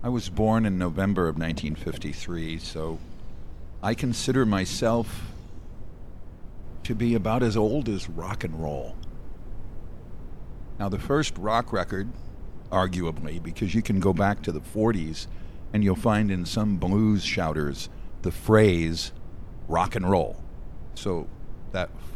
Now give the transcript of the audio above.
I was born in November of 1953, so I consider myself to be about as old as rock and roll. Now, the first rock record, arguably, because you can go back to the 40s and you'll find in some blues shouters the phrase rock and roll. So that